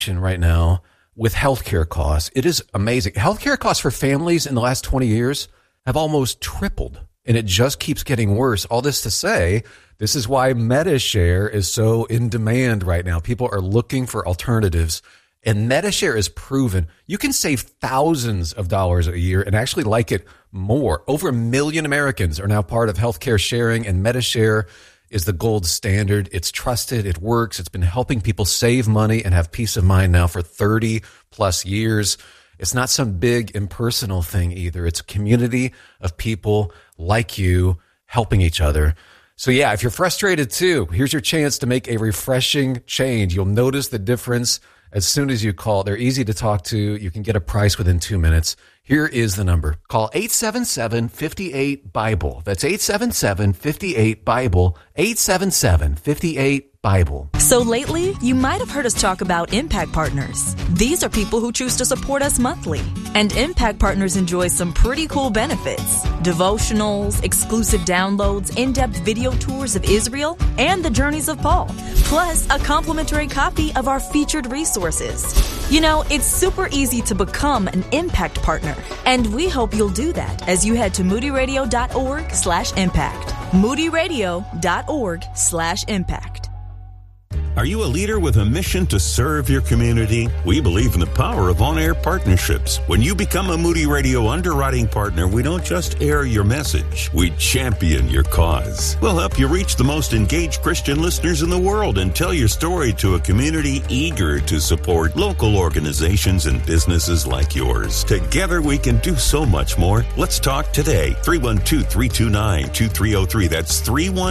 right now with healthcare costs. It is amazing. Healthcare costs for families in the last 20 years have almost tripled, and it just keeps getting worse. All this to say, this is why MediShare is so in demand right now. People are looking for alternatives, and MediShare is proven. You can save thousands of dollars a year and actually like it more. Over 1 million Americans are now part of healthcare sharing, and MediShare is the gold standard. It's trusted. It works. It's been helping people save money and have peace of mind now for 30 plus years. It's not some big impersonal thing either. It's a community of people like you helping each other. So yeah, if you're frustrated too, here's your chance to make a refreshing change. You'll notice the difference as soon as you call. They're easy to talk to. You can get a price within 2 minutes. Here is the number. Call 877-58-BIBLE. That's 877-58-BIBLE. 877-58-BIBLE. So lately, you might have heard us talk about Impact Partners. These are people who choose to support us monthly. And Impact Partners enjoy some pretty cool benefits. Devotionals, exclusive downloads, in-depth video tours of Israel, and the journeys of Paul. Plus, a complimentary copy of our featured resources. You know, it's super easy to become an Impact Partner. And we hope you'll do that as you head to moodyradio.org/impact. moodyradio.org/impact. Are you a leader with a mission to serve your community? We believe in the power of on-air partnerships. When you become a Moody Radio underwriting partner, we don't just air your message, we champion your cause. We'll help you reach the most engaged Christian listeners in the world and tell your story to a community eager to support local organizations and businesses like yours. Together we can do so much more. Let's talk today. 312-329-2303. That's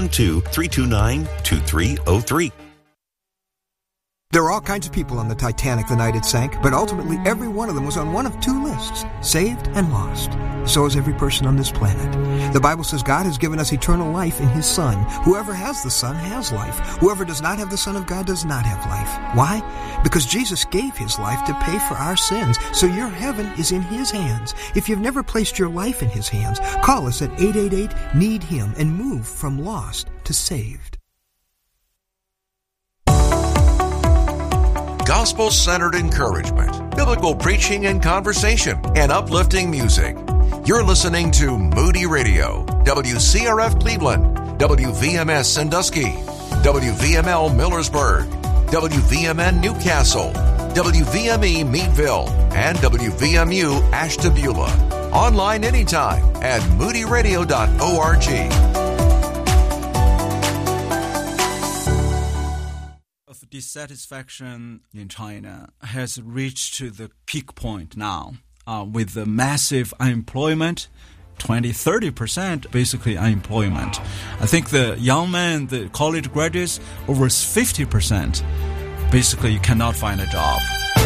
312-329-2303. There are all kinds of people on the Titanic the night it sank, but ultimately every one of them was on one of two lists, saved and lost. So is every person on this planet. The Bible says God has given us eternal life in His Son. Whoever has the Son has life. Whoever does not have the Son of God does not have life. Why? Because Jesus gave His life to pay for our sins, so your heaven is in His hands. If you've never placed your life in His hands, call us at 888-NEED-HIM and move from lost to saved. Gospel-centered encouragement, biblical preaching and conversation, and uplifting music. You're listening to Moody Radio, WCRF Cleveland, WVMS Sandusky, WVML Millersburg, WVMN Newcastle, WVME Meadville, and WVMU Ashtabula. Online anytime at moodyradio.org. Dissatisfaction in China has reached to the peak point now with the massive unemployment, 20-30% basically unemployment. I think the young men, the college graduates, over 50%, basically you cannot find a job.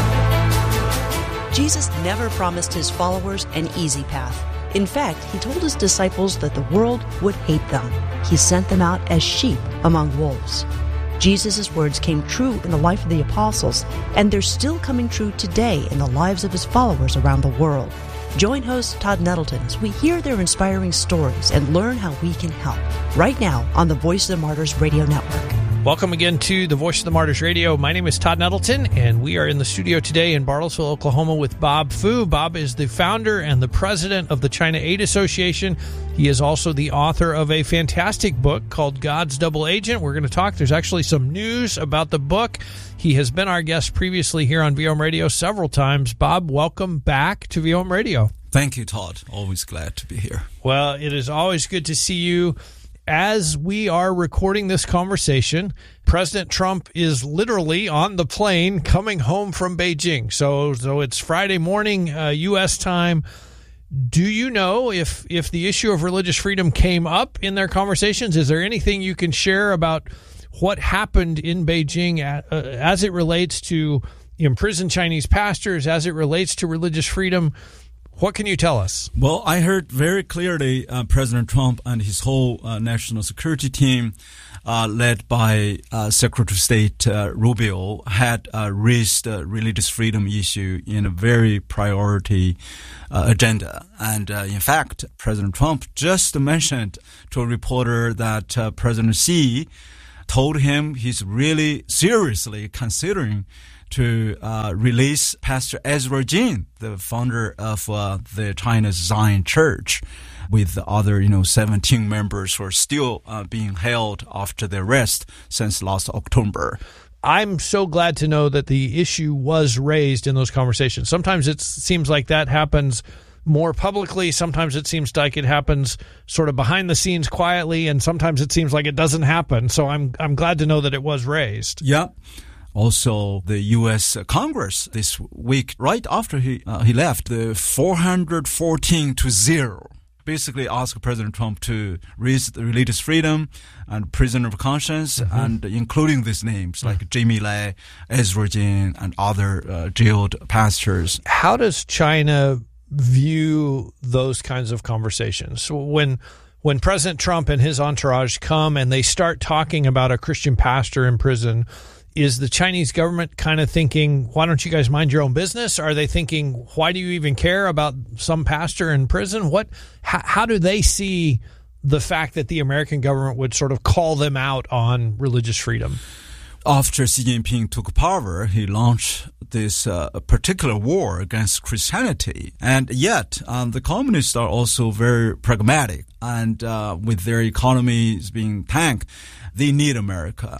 Jesus never promised His followers an easy path. In fact, He told His disciples that the world would hate them. He sent them out as sheep among wolves. Jesus' words came true in the life of the apostles, and they're still coming true today in the lives of His followers around the world. Join host Todd Nettleton as we hear their inspiring stories and learn how we can help. Right now on the Voice of the Martyrs Radio Network. Welcome again to the Voice of the Martyrs Radio. My name is Todd Nettleton, and we are in the studio today in Bartlesville, Oklahoma with Bob Fu. Bob is the founder and the president of the China Aid Association. He is also the author of a fantastic book called God's Double Agent. We're going to talk. There's actually some news about the book. He has been our guest previously here on VOM Radio several times. Bob, welcome back to VOM Radio. Thank you, Todd. Always glad to be here. Well, it is always good to see you. As we are recording this conversation, President Trump is literally on the plane coming home from Beijing. So it's Friday morning, U.S. time. Do you know if the issue of religious freedom came up in their conversations? Is there anything you can share about what happened in Beijing as it relates to imprisoned Chinese pastors, as it relates to religious freedom? What can you tell us? Well, I heard very clearly President Trump and his whole national security team, led by Secretary of State Rubio, had raised the religious freedom issue in a very priority agenda. And in fact, President Trump just mentioned to a reporter that President Xi told him he's really seriously considering to release Pastor Ezra Jin, the founder of the China's Zion Church, with the other 17 members who are still being held after the arrest since last October. I'm so glad to know that the issue was raised in those conversations. Sometimes it seems like that happens more publicly. Sometimes it seems like it happens sort of behind the scenes quietly, and sometimes it seems like it doesn't happen. So I'm glad to know that it was raised. Yeah. Also, the U.S. Congress this week, right after he left, the 414-0. Basically asked President Trump to raise the religious freedom and prisoner of conscience, and including these names like Jamie Lai, Ezra Jin, and other jailed pastors. How does China view those kinds of conversations? When President Trump and his entourage come and they start talking about a Christian pastor in prison, is the Chinese government kind of thinking, why don't you guys mind your own business? Are they thinking, why do you even care about some pastor in prison? How do they see the fact that the American government would sort of call them out on religious freedom? After Xi Jinping took power, he launched this particular war against Christianity. And yet, the communists are also very pragmatic. And with their economies being tanked, they need America.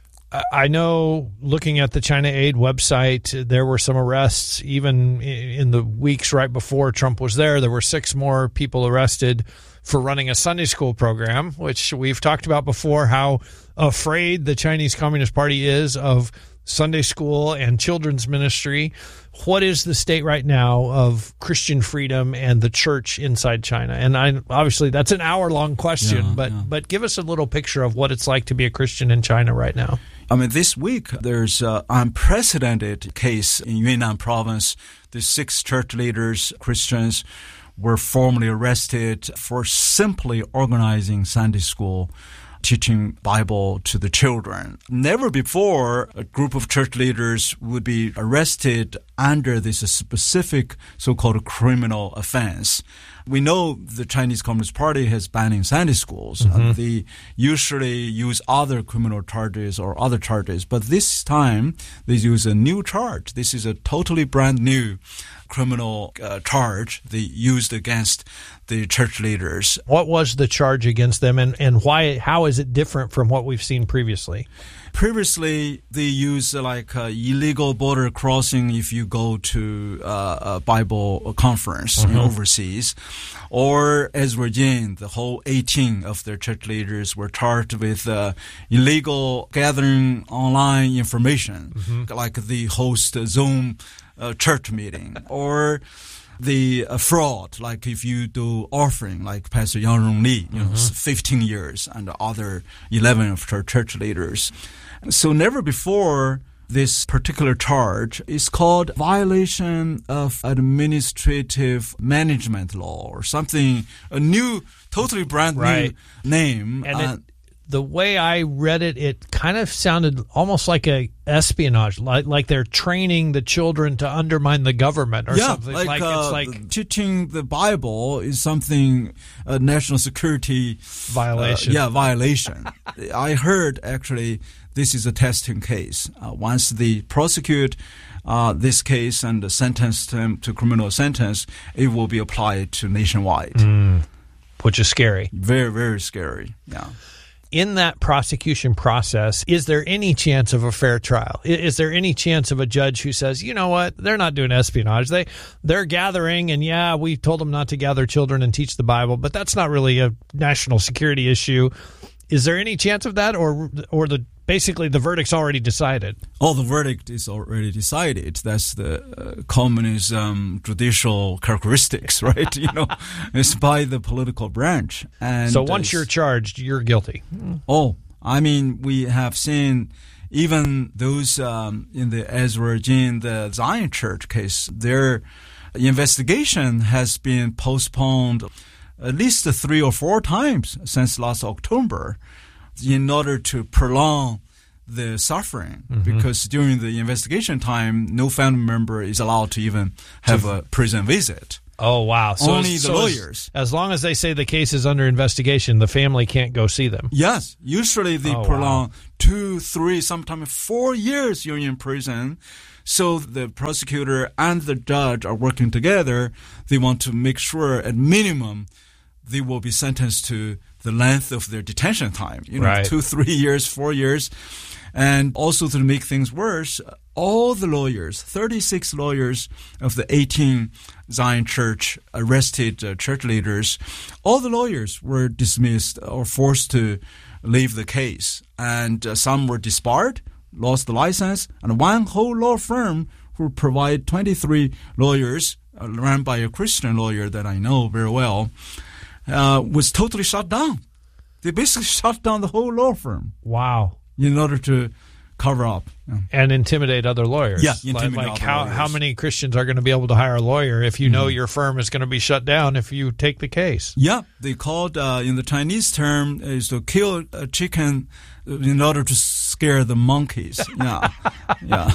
I know, looking at the China Aid website, there were some arrests even in the weeks right before Trump was there. There were 6 more people arrested for running a Sunday school program, which we've talked about before, how afraid the Chinese Communist Party is of Sunday school and children's ministry. What is the state right now of Christian freedom and the church inside China? And obviously that's an hour-long question, but give us a little picture of what it's like to be a Christian in China right now. I mean, this week there's an unprecedented case in Yunnan province. The 6 church leaders, Christians, were formally arrested for simply organizing Sunday school, teaching Bible to the children. Never before a group of church leaders would be arrested under this specific so-called criminal offense. We know the Chinese Communist Party has banning Sunday schools. They usually use other criminal charges or other charges, but this time they use a new charge. This is a totally brand new criminal charge they used against the church leaders. What was the charge against them, and why? How is it different from what we've seen previously? Previously, they use illegal border crossing if you go to a Bible conference overseas. Or Ezra Jin, the whole 18 of their church leaders were charged with illegal gathering online information, like they host a Zoom church meeting. Or the fraud, like if you do offering, like Pastor Yang Rongli, 15 years, and the other 11 of her church leaders. So never before this particular charge is called violation of administrative management law or something, a new, totally brand new name. And the way I read it, it kind of sounded almost like a espionage, like they're training the children to undermine the government or something. It's like teaching the Bible is something, a national security violation. Violation. I heard actually this is a testing case. Once they prosecute this case and sentence them to criminal sentence, it will be applied to nationwide. Which is scary. Very, very scary. Yeah. In that prosecution process, is there any chance of a fair trial? Is there any chance of a judge who says, you know what, they're not doing espionage. They're gathering, and we told them not to gather children and teach the Bible, but that's not really a national security issue. Is there any chance of that, or basically the verdict's already decided? Oh, the verdict is already decided. That's the communism judicial characteristics, right? It's by the political branch. And so once you're charged, you're guilty. Oh, I mean, we have seen even those in the Ezra Jin, the Zion Church case, their investigation has been postponed at least 3 or 4 times since last October in order to prolong the suffering, because during the investigation time, no family member is allowed to even have a prison visit. Oh, wow. So only the lawyers. As long as they say the case is under investigation, the family can't go see them. Yes. Usually they prolong 2, 3, sometimes 4 years you're in prison. So the prosecutor and the judge are working together. They want to make sure at minimum they will be sentenced to the length of their detention time, Right. 2, 3 years, 4 years. And also to make things worse, all the lawyers, 36 lawyers of the 18 Zion Church arrested church leaders, all the lawyers were dismissed or forced to leave the case. And some were disbarred, lost the license, and one whole law firm who provide 23 lawyers, run by a Christian lawyer that I know very well, was totally shut down. They basically shut down the whole law firm. Wow. In order to cover up. And intimidate other lawyers. Yeah, intimidate other how lawyers. many Christians are going to be able to hire a lawyer if you know your firm is going to be shut down if you take the case? Yeah, they called, in the Chinese term, is to kill a chicken in order to scare the monkeys. Yeah, yeah.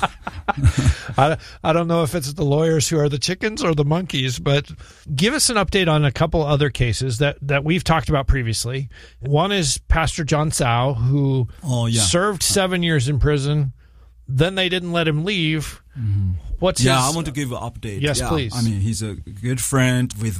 I don't know if it's the lawyers who are the chickens or the monkeys, but give us an update on a couple other cases that we've talked about previously. One is Pastor John Tsao, who served 7 years in prison. Then they didn't let him leave. What's his... I want to give an update. Yes, please. I mean, he's a good friend with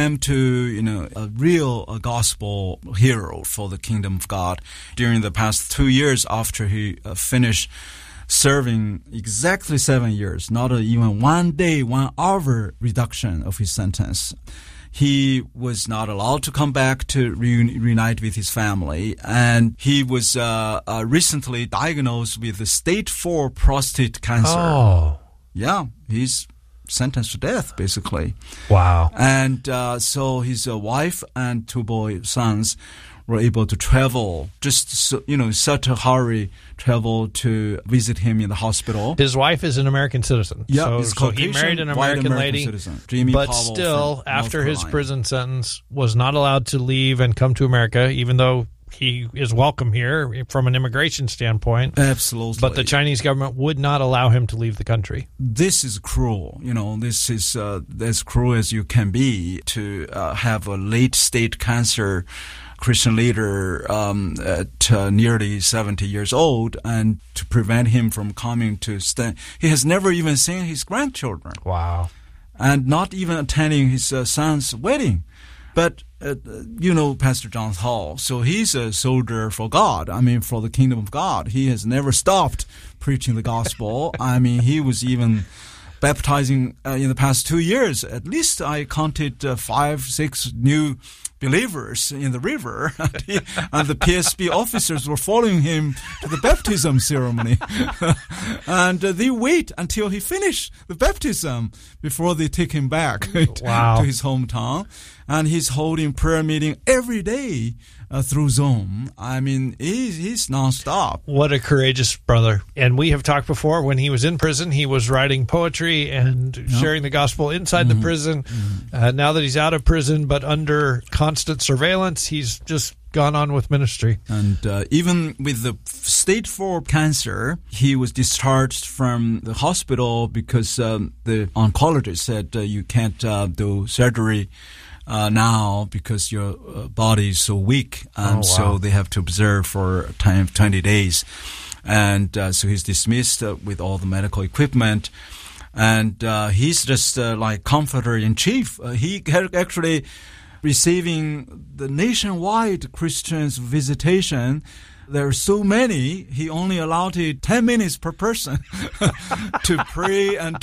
VOM2, a real gospel hero for the kingdom of God. During the past 2 years after he finished serving exactly 7 years, not even 1 day, 1 hour reduction of his sentence, he was not allowed to come back to reunite with his family. And he was recently diagnosed with stage 4 prostate cancer. Oh. Yeah, he's sentenced to death, basically. Wow. And so his wife and 2 sons were able to travel, such a hurry travel to visit him in the hospital. His wife is an American citizen. Yeah, so he married an American lady, citizen, Jamie but Powell still, from after North his Carolina. prison sentence, was not allowed to leave and come to America, even though he is welcome here from an immigration standpoint. Absolutely. But the Chinese government would not allow him to leave the country. This is cruel. This is as cruel as you can be to have a late-stage cancer Christian leader at nearly 70 years old, and to prevent him from coming to stand. He has never even seen his grandchildren. Wow. And not even attending his son's wedding. But, Pastor John Hall, so he's a soldier for God, for the kingdom of God. He has never stopped preaching the gospel. He was even baptizing in the past 2 years. At least I counted 5, 6 new believers in the river, and the PSB officers were following him to the baptism ceremony. And they wait until he finished the baptism before they take him back to his hometown. And he's holding prayer meeting every day through Zoom. He's nonstop. What a courageous brother. And we have talked before, when he was in prison, he was writing poetry and sharing the gospel inside the prison. Now that he's out of prison, but under constant surveillance, he's just gone on with ministry. And even with the stage 4 cancer, he was discharged from the hospital because the oncologist said you can't do surgery now because your body is so weak. And so they have to observe for a time of 20 days. And so he's dismissed with all the medical equipment. And he's just like comforter-in-chief. He actually receiving the nationwide Christians visitation. There are so many, he only allowed 10 minutes per person to pray and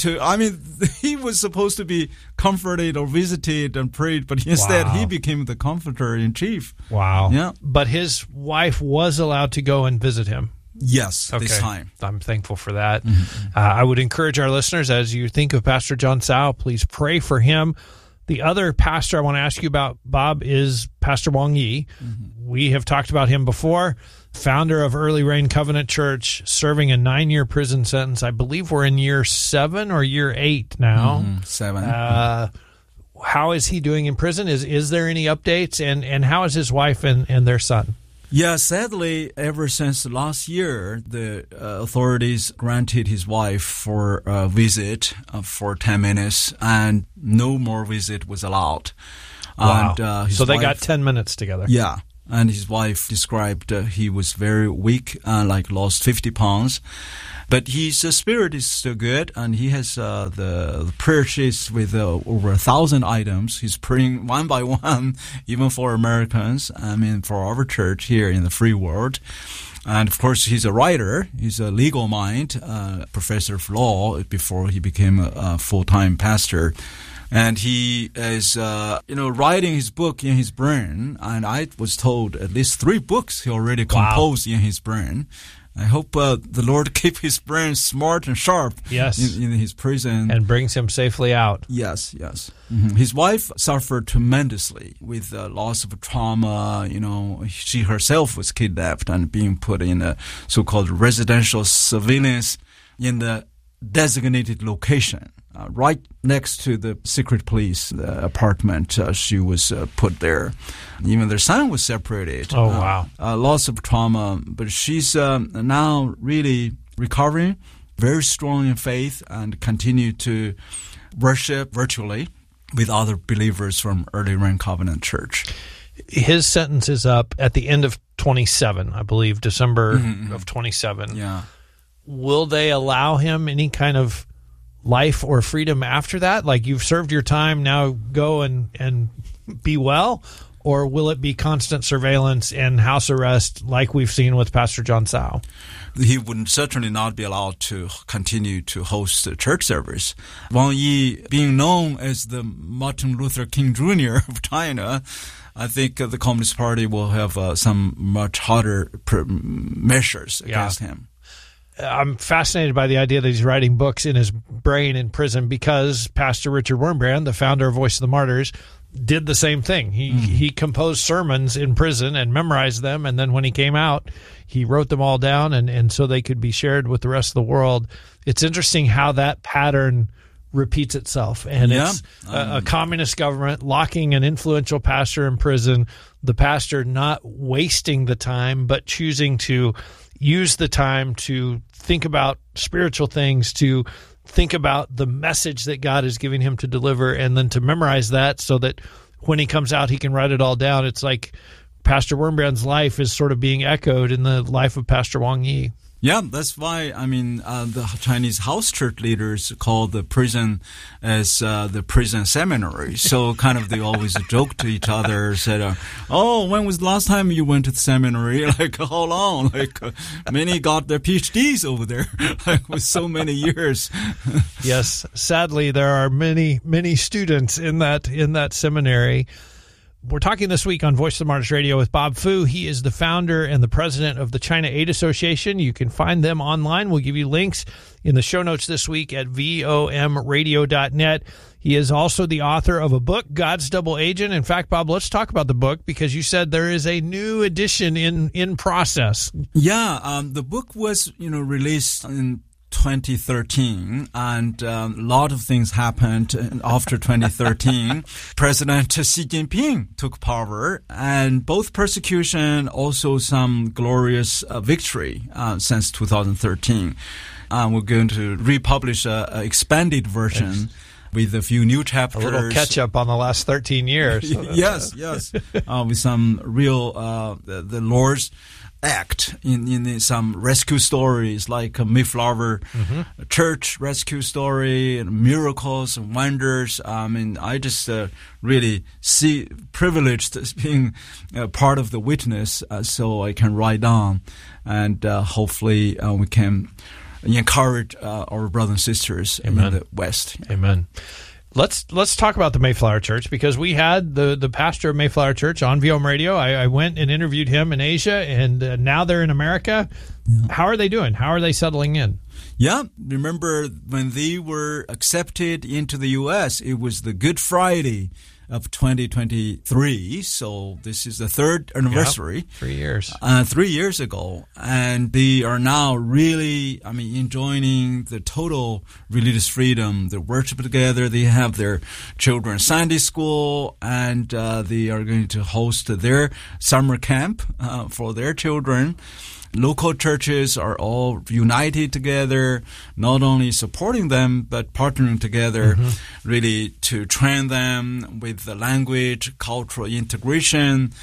he was supposed to be comforted or visited and prayed, but instead he became the comforter-in-chief. Wow. Yeah. But his wife was allowed to go and visit him. Yes, okay. This time. I'm thankful for that. I would encourage our listeners, as you think of Pastor John Tsao, please pray for him. The other pastor I want to ask you about, Bob, is Pastor Wang Yi. We have talked about him before, founder of Early Rain Covenant Church, serving a 9-year prison sentence. I believe we're in year 7 or year 8 now. 7. How is he doing in prison? Is there any updates? And how is his wife and their son? Yeah, sadly, ever since last year, the authorities granted his wife for a visit for 10 minutes, and no more visit was allowed. Wow. And, his so they wife, got 10 minutes together. Yeah. and his wife described he was very weak, like lost 50 pounds. But his spirit is still good, and he has the prayer sheets with over 1,000 items. He's praying one by one, even for Americans, for our church here in the free world. And, of course, he's a writer. He's a legal mind, professor of law before he became a full-time pastor. And he is, writing his book in his brain. And I was told at least 3 books he already composed in his brain. I hope the Lord keep his brain smart and sharp in his prison. And brings him safely out. Yes. Mm-hmm. His wife suffered tremendously with loss of trauma. She herself was kidnapped and being put in a so-called residential surveillance in the designated location. Right next to the secret police apartment, she was put there. Even their son was separated. Oh, wow. Lots of trauma. But she's now really recovering, very strong in faith, and continue to worship virtually with other believers from Early Rain Covenant Church. His sentence is up at the end of 27, I believe, December of 27. Yeah. Will they allow him any kind of life or freedom after that? Like, you've served your time, now go and be well? Or will it be constant surveillance and house arrest like we've seen with Pastor John Tsao? He would certainly not be allowed to continue to host a church service. Wang Yi, being known as the Martin Luther King Jr. of China, I think the Communist Party will have some much harder measures against him. I'm fascinated by the idea that he's writing books in his brain in prison, because Pastor Richard Wurmbrand, the founder of Voice of the Martyrs, did the same thing. He composed sermons in prison and memorized them, and then when he came out, he wrote them all down, and so they could be shared with the rest of the world. It's interesting how that pattern repeats itself, and it's a communist government locking an influential pastor in prison, the pastor not wasting the time, but choosing to use the time to think about spiritual things, to think about the message that God is giving him to deliver, and then to memorize that so that when he comes out, he can write it all down. It's like Pastor Wurmbrand's life is sort of being echoed in the life of Pastor Wang Yi. Yeah, that's why, the Chinese house church leaders call the prison as the prison seminary. So kind of they always joke to each other, said, when was the last time you went to the seminary? Like, how long? Like, many got their PhDs over there, like, with so many years. Yes, sadly, there are many, many students in that seminary. We're talking this week on Voice of the Martyrs Radio with Bob Fu. He is the founder and the president of the China Aid Association. You can find them online. We'll give you links in the show notes this week at vomradio.net. He is also the author of a book, God's Double Agent. In fact, Bob, let's talk about the book, because you said there is a new edition in process. Yeah, the book was released in 2013, and a lot of things happened after 2013. President Xi Jinping took power, and both persecution, also some glorious victory since 2013. We're going to republish an expanded version with a few new chapters. A little catch-up on the last 13 years. Yes. With some real, the Lord's act in some rescue stories, like a Mayflower Church rescue story, and miracles and wonders. I just really privileged as being part of the witness, so I can write down, and hopefully we can encourage our brothers and sisters in the West. Amen. Let's talk about the Mayflower Church, because we had the pastor of Mayflower Church on VOM Radio. I went and interviewed him in Asia, and now they're in America. Yeah. How are they doing? How are they settling in? Yeah, remember when they were accepted into the U.S., it was the Good Friday of 2023, so this is the third anniversary. 3 years. 3 years ago. And they are now really, enjoying the total religious freedom. They worship together. They have their children's Sunday school, and they are going to host their summer camp for their children. Local churches are all united together, not only supporting them, but partnering together really to train them with the language, cultural integration.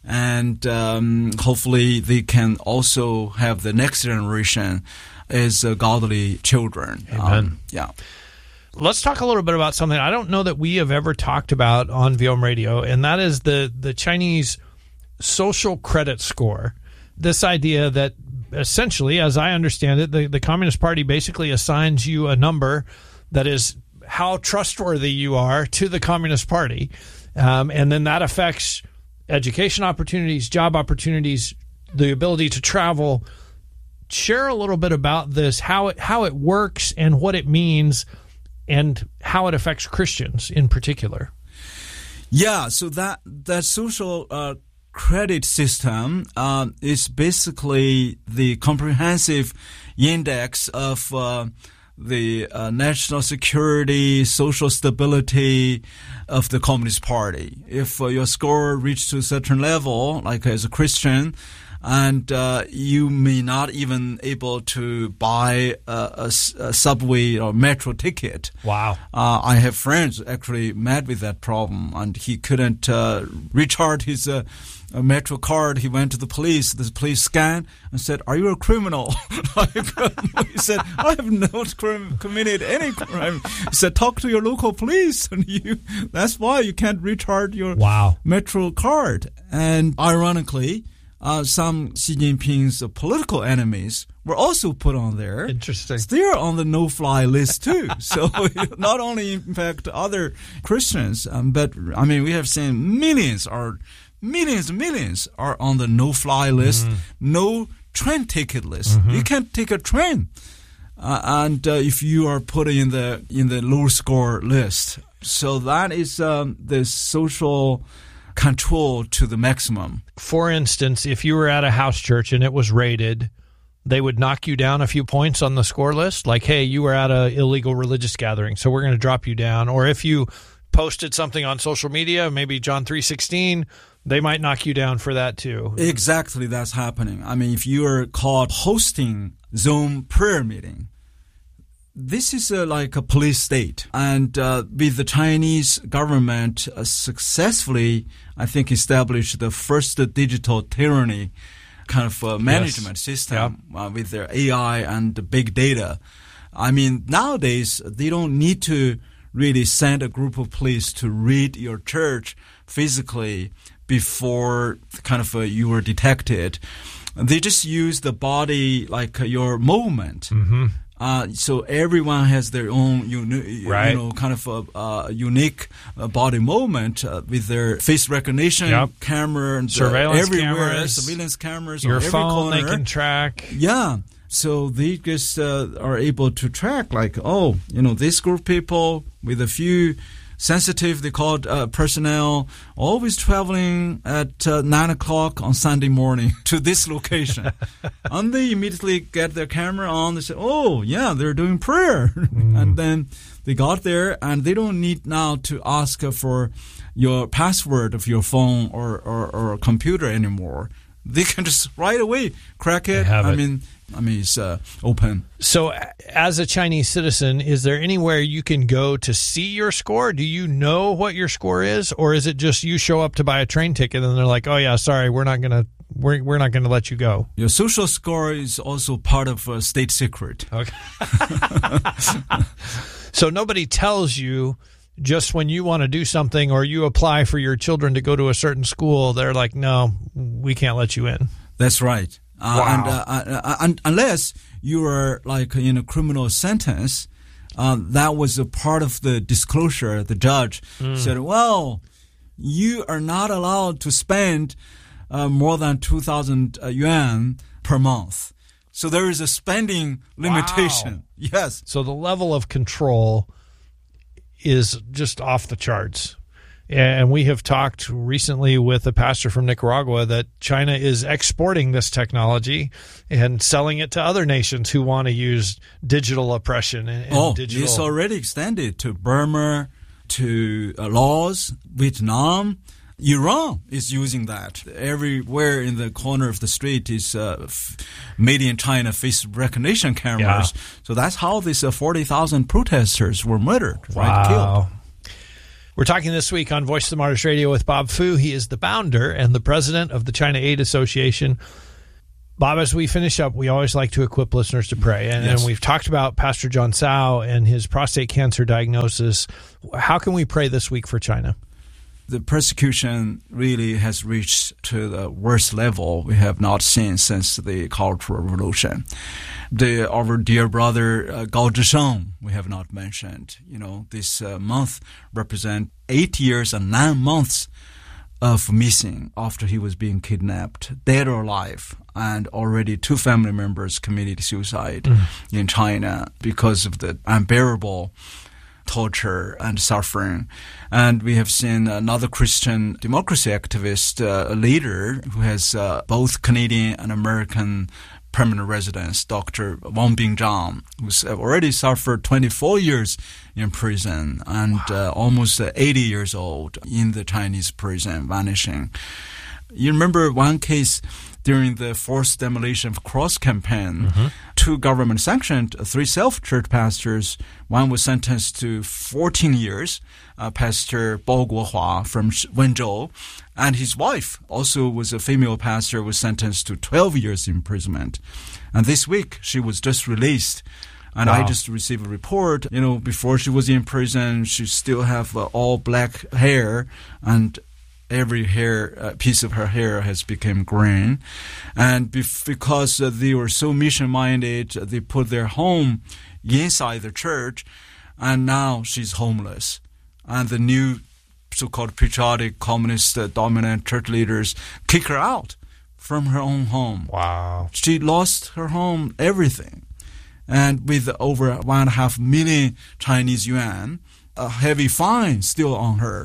and hopefully they can also have the next generation as godly children. Amen. Yeah. Let's talk a little bit about something I don't know that we have ever talked about on VOM Radio, and that is the Chinese social credit score. This idea that essentially, as I understand it, the Communist Party basically assigns you a number that is how trustworthy you are to the Communist Party. And then that affects education opportunities, job opportunities, the ability to travel. Share a little bit about this, how it works and what it means and how it affects Christians in particular. Yeah, so that social credit system is basically the comprehensive index of the national security, social stability of the Communist Party. If your score reached to a certain level, like as a Christian, and you may not even able to buy a subway or metro ticket. Wow. I have friends actually met with that problem, and he couldn't recharge his metro card. He went to the police. The police scanned and said, "Are you a criminal?" He said, "I have not committed any crime." He said, "Talk to your local police, and that's why you can't recharge your metro card." And ironically, some Xi Jinping's political enemies were also put on there. Interesting. They're on the no-fly list too. So not only impact other Christians, but I mean, we have seen millions and millions are on the no-fly list, no train ticket list. You can't take a train, and if you are put in the low score list, so that is the social control to the maximum. For instance, if you were at a house church and it was raided, they would knock you down a few points on the score list. Like, hey, you were at an illegal religious gathering, so we're going to drop you down. Or if you posted something on social media, maybe John 3:16, they might knock you down for that too. Exactly, that's happening. I mean, if you are caught hosting Zoom prayer meeting, this is like a police state. And with the Chinese government successfully, I think, established the first digital tyranny kind of management system with their AI and the big data. I mean, nowadays, they don't need to really send a group of police to raid your church physically before kind of you were detected. They just use the body, like your movement. So everyone has their own kind of unique body movement with their face recognition camera and surveillance surveillance cameras. Your on every phone corner. They can track. Yeah. So they just are able to track like, this group of people with a few sensitive, they called personnel, always traveling at 9 o'clock on Sunday morning to this location. And they immediately get their camera on. They say, they're doing prayer. And then they got there, and they don't need now to ask for your password of your phone or computer anymore. They can just right away crack it. I mean, it's open. So as a Chinese citizen, is there anywhere you can go to see your score? Do you know what your score is? Or is it just you show up to buy a train ticket and they're like, oh, yeah, sorry, we're not going to let you go? Your social score is also part of a state secret. Okay. So nobody tells you just when you want to do something or you apply for your children to go to a certain school, they're like, no, we can't let you in. That's right. Wow. And unless you are like in a criminal sentence, that was a part of the disclosure. The judge said, well, you are not allowed to spend more than 2,000 yuan per month. So there is a spending limitation. Wow. Yes. So the level of control is just off the charts. And we have talked recently with a pastor from Nicaragua that China is exporting this technology and selling it to other nations who want to use digital oppression and digital. It's already extended to Burma, to Laos, Vietnam. Iran is using that. Everywhere in the corner of the street is made in China face recognition cameras. Yeah. So that's how these 40,000 protesters were murdered, right? Killed. We're talking this week on Voice of the Martyrs Radio with Bob Fu. He is the founder and the president of the China Aid Association. Bob, as we finish up, we always like to equip listeners to pray. And we've talked about Pastor John Tsao and his prostate cancer diagnosis. How can we pray this week for China? The persecution really has reached to the worst level we have not seen since the Cultural Revolution. Our dear brother Gao Zhisheng, we have not mentioned. This month represents 8 years and 9 months of missing after he was being kidnapped, dead or alive. And already 2 family members committed suicide in China because of the unbearable torture and suffering. And we have seen another Christian democracy activist, a leader who has both Canadian and American permanent residence, Dr. Wang Bingzhang, who's already suffered 24 years in prison and almost 80 years old in the Chinese prison, vanishing. You remember one case during the forced demolition of Cross campaign, 2 government-sanctioned, 3 self-church pastors. One was sentenced to 14 years, Pastor Bao Guohua from Wenzhou, and his wife, also was a female pastor, was sentenced to 12 years imprisonment. And this week, she was just released. And I just received a report, before she was in prison, she still have all black hair, and every piece of her hair has become green. And because they were so mission-minded, they put their home inside the church, and now she's homeless. And the new so-called patriotic, communist-dominant church leaders kick her out from her own home. Wow. She lost her home, everything. And with over 1.5 million Chinese yuan, a heavy fine still on her.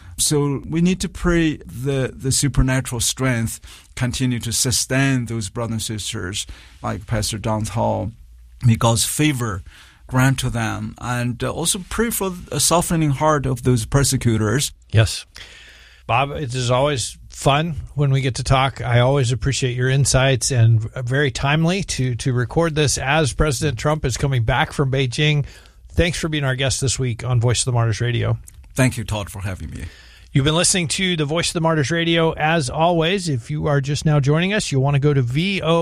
So we need to pray the supernatural strength continue to sustain those brothers and sisters like Pastor John Tsao. May God's favor grant to them, and also pray for a softening heart of those persecutors. Yes. Bob, it is always fun when we get to talk. I always appreciate your insights, and very timely to record this as President Trump is coming back from Beijing. Thanks for being our guest this week on Voice of the Martyrs Radio. Thank you, Todd, for having me. You've been listening to the Voice of the Martyrs Radio. As always, if you are just now joining us, you'll want to go to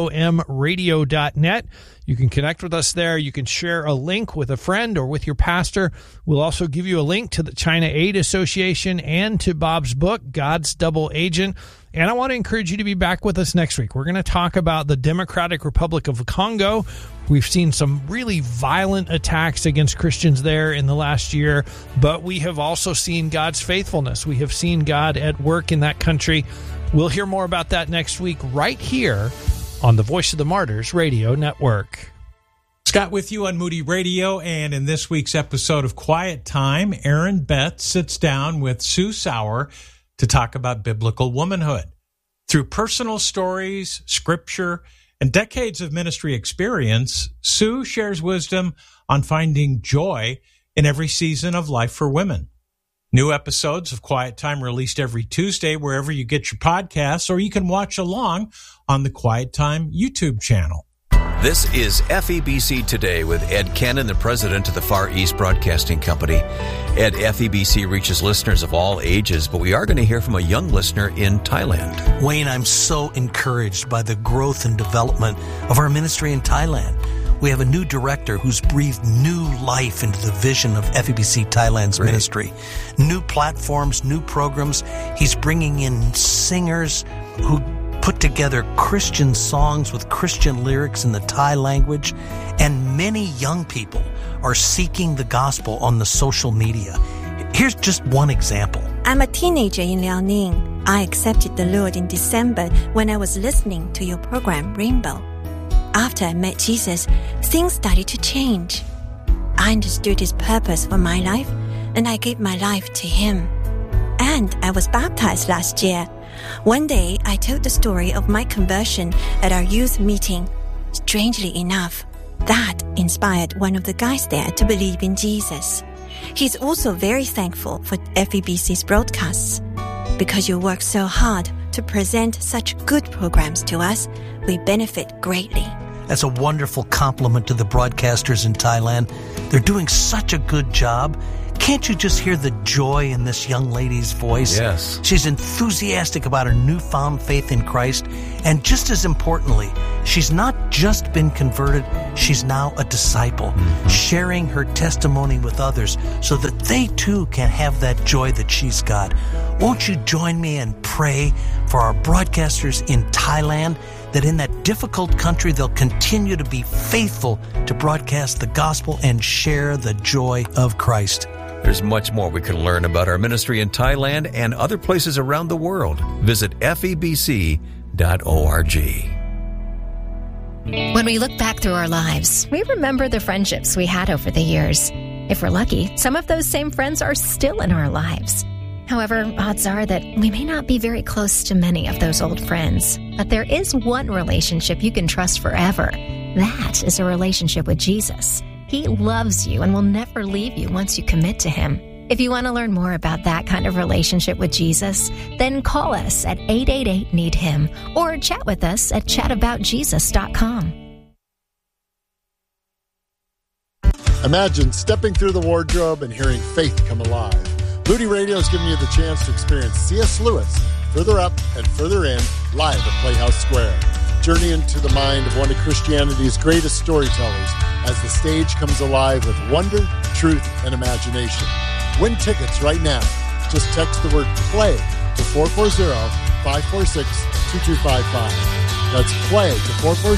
vomradio.net. You can connect with us there. You can share a link with a friend or with your pastor. We'll also give you a link to the China Aid Association and to Bob's book, God's Double Agent. And I want to encourage you to be back with us next week. We're going to talk about the Democratic Republic of Congo. We've seen some really violent attacks against Christians there in the last year, but we have also seen God's faithfulness. We have seen God at work in that country. We'll hear more about that next week right here on the Voice of the Martyrs Radio Network. Scott with you on Moody Radio, and in this week's episode of Quiet Time, Aaron Betts sits down with Sue Sauer to talk about biblical womanhood. Through personal stories, scripture, and decades of ministry experience, Sue shares wisdom on finding joy in every season of life for women. New episodes of Quiet Time released every Tuesday wherever you get your podcasts, or you can watch along on the Quiet Time YouTube channel. This is FEBC Today with Ed Cannon, the president of the Far East Broadcasting Company. Ed, FEBC reaches listeners of all ages, but we are going to hear from a young listener in Thailand. Wayne, I'm so encouraged by the growth and development of our ministry in Thailand. We have a new director who's breathed new life into the vision of FEBC Thailand's ministry. New platforms, new programs. He's bringing in singers who put together Christian songs with Christian lyrics in the Thai language, and many young people are seeking the gospel on the social media. Here's just one example. I'm a teenager in Liaoning. I accepted the Lord in December when I was listening to your program, Rainbow. After I met Jesus, things started to change. I understood His purpose for my life, and I gave my life to Him. And I was baptized last year. One day, I told the story of my conversion at our youth meeting. Strangely enough, that inspired one of the guys there to believe in Jesus. He's also very thankful for FEBC's broadcasts. Because you work so hard to present such good programs to us, we benefit greatly. That's a wonderful compliment to the broadcasters in Thailand. They're doing such a good job. Can't you just hear the joy in this young lady's voice? Yes. She's enthusiastic about her newfound faith in Christ. And just as importantly, she's not just been converted, she's now a disciple, sharing her testimony with others so that they too can have that joy that she's got. Won't you join me and pray for our broadcasters in Thailand, that in that difficult country they'll continue to be faithful to broadcast the gospel and share the joy of Christ. There's much more we can learn about our ministry in Thailand and other places around the world. Visit febc.org. When we look back through our lives, we remember the friendships we had over the years. If we're lucky, some of those same friends are still in our lives. However, odds are that we may not be very close to many of those old friends. But there is one relationship you can trust forever. That is a relationship with Jesus. He loves you and will never leave you once you commit to Him. If you want to learn more about that kind of relationship with Jesus, then call us at 888-NEED-HIM or chat with us at chataboutjesus.com. Imagine stepping through the wardrobe and hearing faith come alive. Moody Radio is giving you the chance to experience C.S. Lewis, Further Up and Further In, live at Playhouse Square. Journey into the mind of one of Christianity's greatest storytellers as the stage comes alive with wonder, truth, and imagination. Win tickets right now. Just text the word PLAY to 440-546-2255. That's PLAY to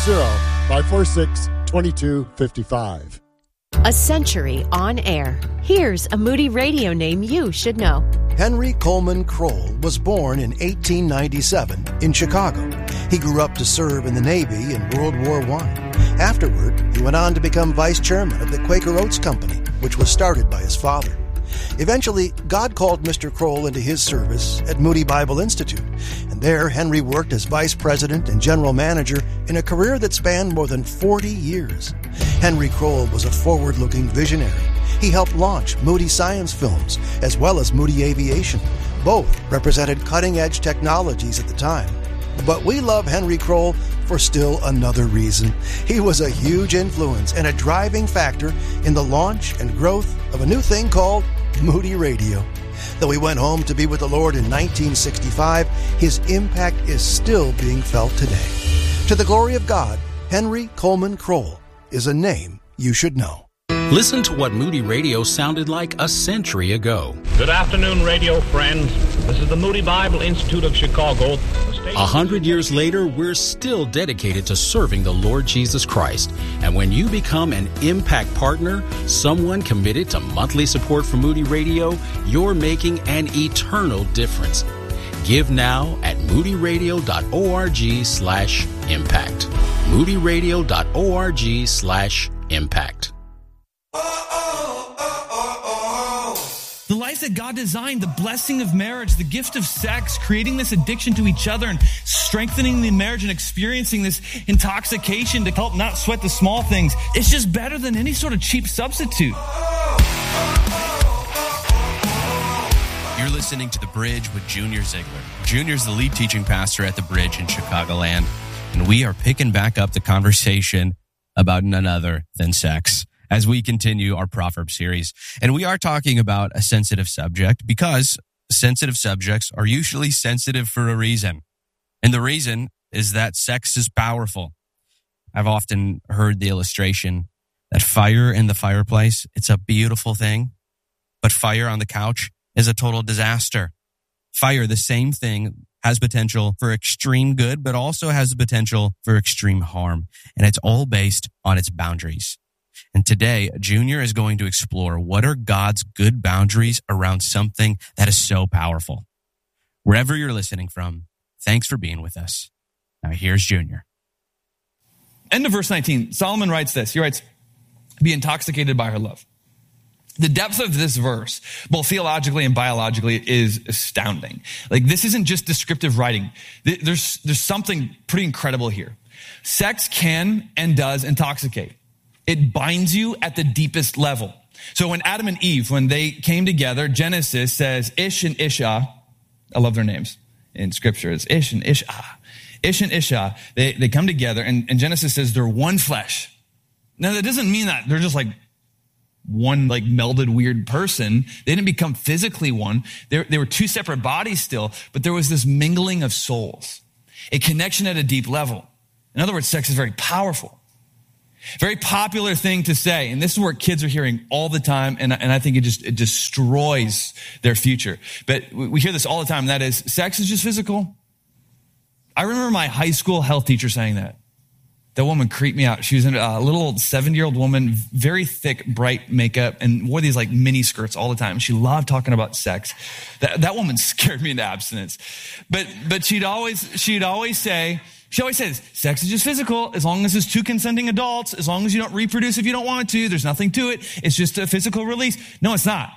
440-546-2255. A century on air. Here's a Moody Radio name you should know. Henry Coleman Kroll was born in 1897 in Chicago. He grew up to serve in the Navy in World War I. Afterward, he went on to become vice chairman of the Quaker Oats Company, which was started by his father. Eventually, God called Mr. Kroll into his service at Moody Bible Institute, and there Henry worked as vice president and general manager in a career that spanned more than 40 years. Henry Kroll was a forward-looking visionary. He helped launch Moody Science Films as well as Moody Aviation. Both represented cutting-edge technologies at the time. But we love Henry Kroll for still another reason. He was a huge influence and a driving factor in the launch and growth of a new thing called Moody Radio. Though he went home to be with the Lord in 1965, his impact is still being felt today. To the glory of God, Henry Coleman Kroll is a name you should know. Listen to what Moody Radio sounded like a century ago. Good afternoon, radio friends. This is the Moody Bible Institute of Chicago. 100 years later, we're still dedicated to serving the Lord Jesus Christ. And when you become an Impact Partner, someone committed to monthly support for Moody Radio, you're making an eternal difference. Give now at moodyradio.org/impact. moodyradio.org/impact. The life that God designed, the blessing of marriage, the gift of sex, creating this addiction to each other and strengthening the marriage and experiencing this intoxication to help not sweat the small things. It's just better than any sort of cheap substitute. You're listening to The Bridge with Junior Ziegler. Junior's the lead teaching pastor at The Bridge in Chicagoland, and we are picking back up the conversation about none other than sex as we continue our Proverbs series. And we are talking about a sensitive subject because sensitive subjects are usually sensitive for a reason. And the reason is that sex is powerful. I've often heard the illustration that fire in the fireplace, it's a beautiful thing, but fire on the couch is a total disaster. Fire, the same thing, has potential for extreme good, but also has the potential for extreme harm. And it's all based on its boundaries. And today, Junior is going to explore what are God's good boundaries around something that is so powerful. Wherever you're listening from, thanks for being with us. Now here's Junior. End of verse 19, Solomon writes this. He writes, be intoxicated by her love. The depth of this verse, both theologically and biologically, is astounding. Like, this isn't just descriptive writing. There's something pretty incredible here. Sex can and does intoxicate. It binds you at the deepest level. So when Adam and Eve, when they came together, Genesis says Ish and Isha. I love their names in scripture. It's Ish and Isha. Ish and Isha, they come together, and Genesis says they're one flesh. Now, that doesn't mean that they're just like one like melded weird person. They didn't become physically one. They were two separate bodies still, but there was this mingling of souls, a connection at a deep level. In other words, sex is very powerful. Very popular thing to say, and this is what kids are hearing all the time, and I think it destroys their future. But we hear this all the time, and that is, sex is just physical. I remember my high school health teacher saying that. That woman creeped me out. She was a little old 70-year-old woman, very thick, bright makeup, and wore these like mini skirts all the time. She loved talking about sex. That woman scared me into abstinence. But she'd always say, she always says, sex is just physical. As long as it's two consenting adults, as long as you don't reproduce if you don't want to, there's nothing to it. It's just a physical release. No, it's not.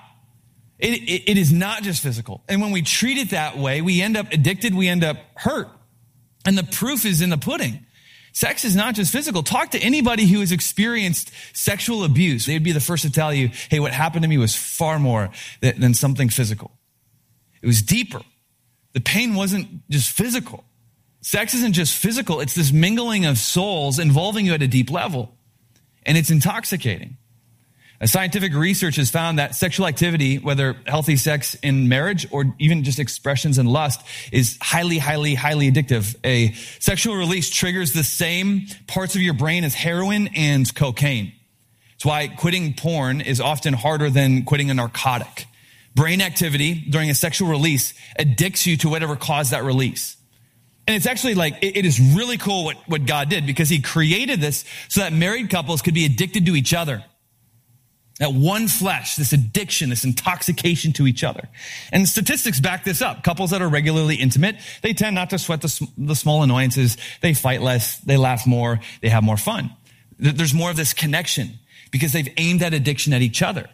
It is not just physical. And when we treat it that way, we end up addicted, we end up hurt. And the proof is in the pudding. Sex is not just physical. Talk to anybody who has experienced sexual abuse. They'd be the first to tell you, hey, what happened to me was far more than something physical. It was deeper. The pain wasn't just physical. Sex isn't just physical. It's this mingling of souls involving you at a deep level. And it's intoxicating. Scientific research has found that sexual activity, whether healthy sex in marriage or even just expressions in lust, is highly, highly, highly addictive. A sexual release triggers the same parts of your brain as heroin and cocaine. It's why quitting porn is often harder than quitting a narcotic. Brain activity during a sexual release addicts you to whatever caused that release. And it's actually like, it is really cool what God did, because he created this so that married couples could be addicted to each other. That one flesh, this addiction, this intoxication to each other. And statistics back this up. Couples that are regularly intimate, they tend not to sweat the small annoyances. They fight less. They laugh more. They have more fun. There's more of this connection because they've aimed that addiction at each other.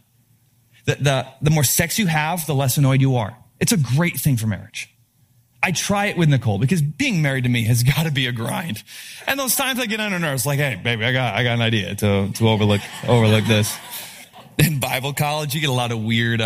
The more sex you have, the less annoyed you are. It's a great thing for marriage. I try it with Nicole because being married to me has got to be a grind. And those times I get on her nerves, like, hey, baby, I got an idea to overlook this. In Bible college, you get a lot of weird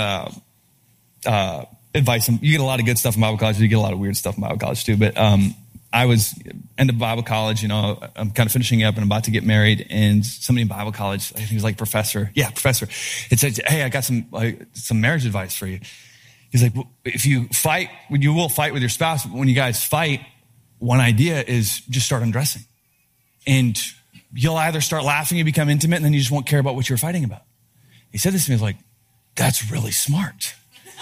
advice. You get a lot of good stuff in Bible college. You get a lot of weird stuff in Bible college too. But I was into Bible college. I'm kind of finishing up and I'm about to get married. And somebody in Bible college, I think he was like professor. Yeah, professor. It said, hey, I got some marriage advice for you. He's like, well, if you fight, you will fight with your spouse. But when you guys fight, one idea is just start undressing. And you'll either start laughing and become intimate, and then you just won't care about what you're fighting about. He said this to me, I was like, that's really smart.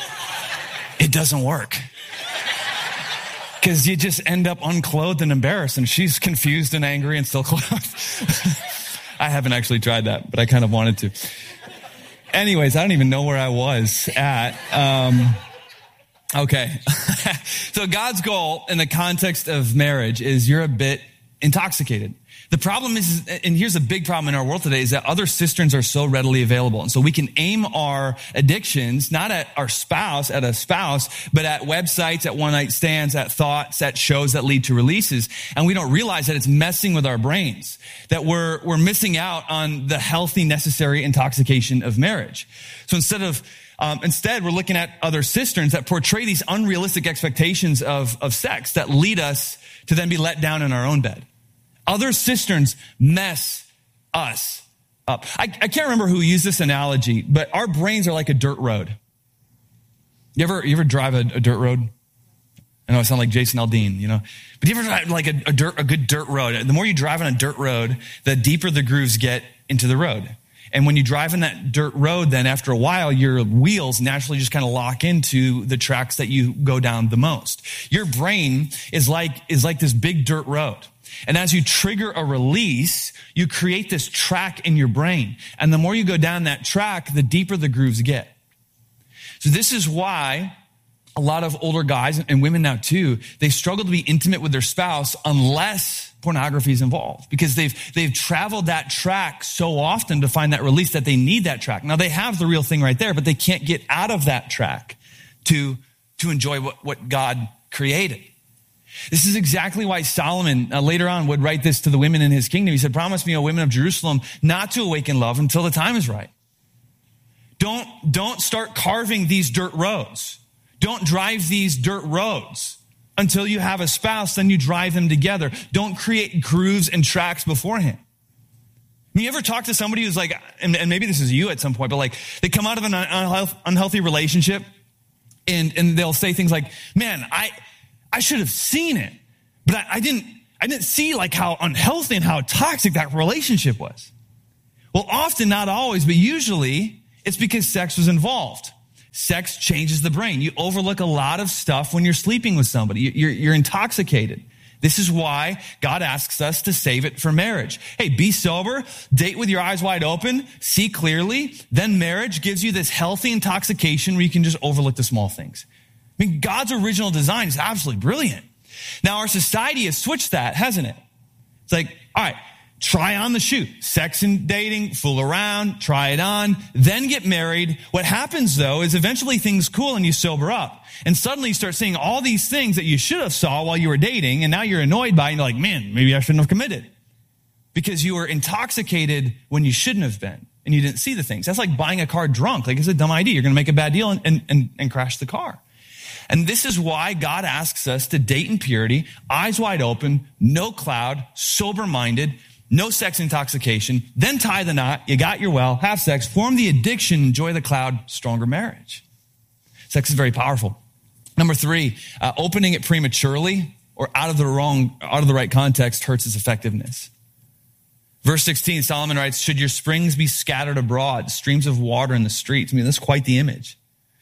It doesn't work. Because you just end up unclothed and embarrassed, and she's confused and angry and still clothed. I haven't actually tried that, but I kind of wanted to. Anyways, I don't even know where I was at. Okay. So God's goal in the context of marriage is you're a bit intoxicated. The problem is, and here's a big problem in our world today, is that other cisterns are so readily available. And so we can aim our addictions, not at our spouse, but at websites, at one-night stands, at thoughts, at shows that lead to releases. And we don't realize that it's messing with our brains, that we're missing out on the healthy, necessary intoxication of marriage. So instead, we're looking at other cisterns that portray these unrealistic expectations of sex that lead us to then be let down in our own bed. Other cisterns mess us up. I can't remember who used this analogy, but our brains are like a dirt road. You ever drive a dirt road? I know I sound like Jason Aldean, but you ever drive like a good dirt road? The more you drive on a dirt road, the deeper the grooves get into the road. And when you drive in that dirt road, then after a while, your wheels naturally just kind of lock into the tracks that you go down the most. Your brain is like this big dirt road. And as you trigger a release, you create this track in your brain. And the more you go down that track, the deeper the grooves get. So this is why a lot of older guys and women now too, they struggle to be intimate with their spouse unless pornography is involved, because they've traveled that track so often to find that release that they need that track. Now they have the real thing right there, but they can't get out of that track to enjoy what God created. This is exactly why Solomon later on would write this to the women in his kingdom. He said, promise me, O women of Jerusalem, not to awaken love until the time is right. Don't start carving these dirt roads. Don't drive these dirt roads until you have a spouse, then you drive them together. Don't create grooves and tracks beforehand. You ever talk to somebody who's like, and maybe this is you at some point, but like they come out of an unhealthy relationship and they'll say things like, man, I should have seen it, but I didn't see like how unhealthy and how toxic that relationship was. Well, often, not always, but usually it's because sex was involved. Sex changes the brain. You overlook a lot of stuff when you're sleeping with somebody. You're intoxicated. This is why God asks us to save it for marriage. Hey, be sober, date with your eyes wide open, see clearly. Then marriage gives you this healthy intoxication where you can just overlook the small things. I mean, God's original design is absolutely brilliant. Now, our society has switched that, hasn't it? It's like, all right, try on the shoe. Sex and dating, fool around, try it on, then get married. What happens, though, is eventually things cool and you sober up. And suddenly you start seeing all these things that you should have saw while you were dating, and now you're annoyed by it, and you're like, man, maybe I shouldn't have committed. Because you were intoxicated when you shouldn't have been, and you didn't see the things. That's like buying a car drunk. Like, it's a dumb idea. You're going to make a bad deal and crash the car. And this is why God asks us to date in purity, eyes wide open, no cloud, sober-minded, no sex intoxication, then tie the knot, you got your well, have sex, form the addiction, enjoy the cloud, stronger marriage. Sex is very powerful. Number 3, opening it prematurely or out of the right context hurts its effectiveness. Verse 16, Solomon writes, should your springs be scattered abroad, streams of water in the streets? I mean, that's quite the image.